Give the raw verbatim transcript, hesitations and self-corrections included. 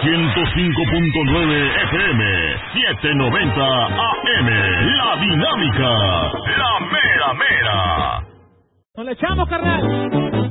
ciento cinco punto nueve F M, setecientos noventa A M. La Dinámica, la mera mera. ¡Nos le echamos, carnal!